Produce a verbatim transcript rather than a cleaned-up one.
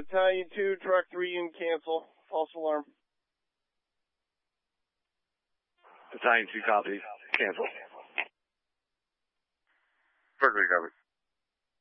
Battalion two, Truck three, and cancel. False alarm. Battalion two, copy. Cancel. Perfect, covered.